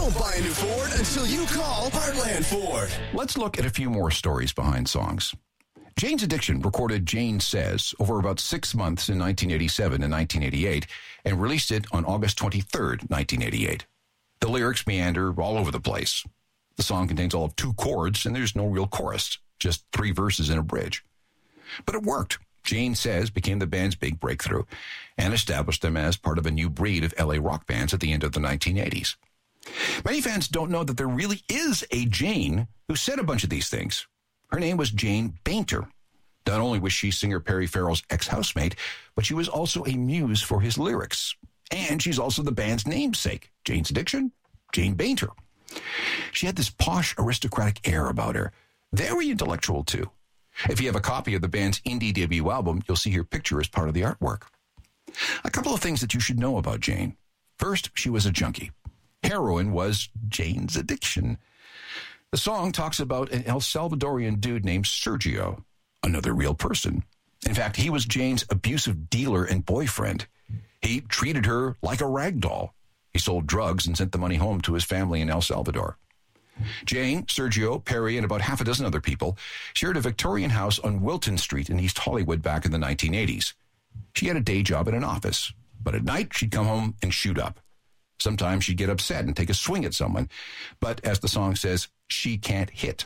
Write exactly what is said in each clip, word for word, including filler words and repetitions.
Don't buy a new Ford until you call Heartland Ford. Let's look at a few more stories behind songs. Jane's Addiction recorded Jane Says over about six months in nineteen eighty-seven and nineteen eighty-eight and released it on August twenty-third, nineteen eighty-eight. The lyrics meander all over the place. The song contains all of two chords, and there's no real chorus, just three verses and a bridge. But it worked. Jane Says became the band's big breakthrough and established them as part of a new breed of L A rock bands at the end of the nineteen eighties. Many fans don't know that there really is a Jane who said a bunch of these things. Her name was Jane Bainter. Not only was she singer Perry Farrell's ex-housemate, but she was also a muse for his lyrics. And she's also the band's namesake. Jane's Addiction, Jane Bainter. She had this posh, aristocratic air about her. Very intellectual, too. If you have a copy of the band's indie debut album, you'll see her picture as part of the artwork. A couple of things that you should know about Jane. First, she was a junkie. Heroin was Jane's addiction. The song talks about an El Salvadorian dude named Sergio, another real person. In fact, he was Jane's abusive dealer and boyfriend. He treated her like a rag doll. He sold drugs and sent the money home to his family in El Salvador. Jane, Sergio, Perry, and about half a dozen other people shared a Victorian house on Wilton Street in East Hollywood back in the nineteen eighties. She had a day job in an office, but at night she'd come home and shoot up. Sometimes she'd get upset and take a swing at someone, but as the song says, she can't hit.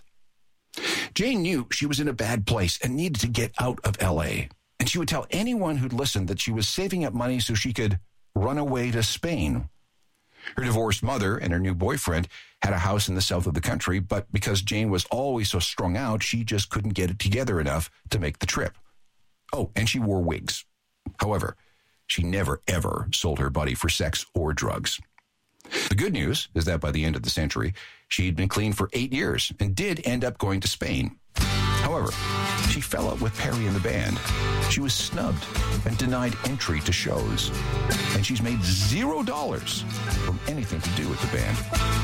Jane knew she was in a bad place and needed to get out of L A, and she would tell anyone who'd listen that she was saving up money so she could run away to Spain. Her divorced mother and her new boyfriend had a house in the south of the country, but because Jane was always so strung out, she just couldn't get it together enough to make the trip. Oh, and she wore wigs. However, she never, ever sold her body for sex or drugs. The good news is that by the end of the century, she'd been clean for eight years and did end up going to Spain. However, she fell out with Perry and the band. She was snubbed and denied entry to shows. And she's made zero dollars from anything to do with the band.